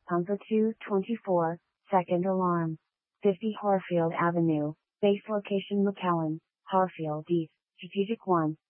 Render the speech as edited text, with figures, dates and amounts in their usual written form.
Pumper 224, second alarm. 50 Harfield Avenue, base location McAllen, Harfield East, Strategic 1.